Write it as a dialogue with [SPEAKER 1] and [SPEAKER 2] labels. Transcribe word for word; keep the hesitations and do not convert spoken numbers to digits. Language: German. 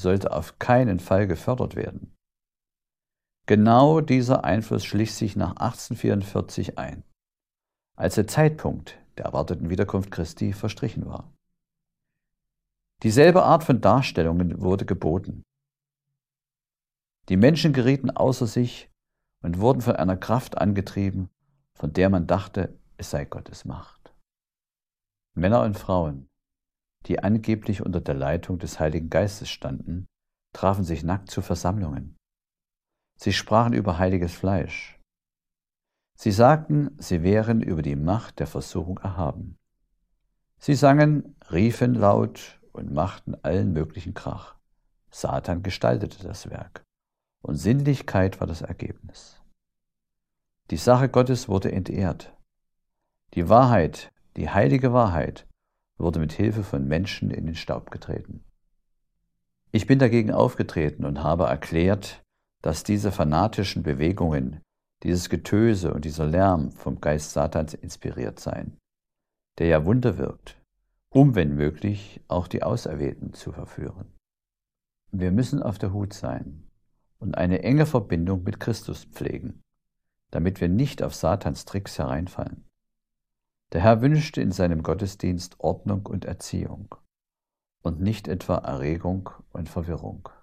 [SPEAKER 1] sollte auf keinen Fall gefördert werden. Genau dieser Einfluss schlich sich nach achtzehnhundertvierundvierzig ein, als der Zeitpunkt der erwarteten Wiederkunft Christi verstrichen war. Dieselbe Art von Darstellungen wurde geboten. Die Menschen gerieten außer sich und wurden von einer Kraft angetrieben, von der man dachte, es sei Gottes Macht. Männer und Frauen, die angeblich unter der Leitung des Heiligen Geistes standen, trafen sich nackt zu Versammlungen. Sie sprachen über heiliges Fleisch. Sie sagten, sie wären über die Macht der Versuchung erhaben. Sie sangen, riefen laut und machten allen möglichen Krach. Satan gestaltete das Werk und Sinnlichkeit war das Ergebnis. Die Sache Gottes wurde entehrt. Die Wahrheit, die heilige Wahrheit, wurde mit Hilfe von Menschen in den Staub getreten. Ich bin dagegen aufgetreten und habe erklärt, dass diese fanatischen Bewegungen, dieses Getöse und dieser Lärm vom Geist Satans inspiriert seien, der ja Wunder wirkt, um, wenn möglich, auch die Auserwählten zu verführen. Wir müssen auf der Hut sein und eine enge Verbindung mit Christus pflegen, damit wir nicht auf Satans Tricks hereinfallen. Der Herr wünschte in seinem Gottesdienst Ordnung und Erziehung und nicht etwa Erregung und Verwirrung.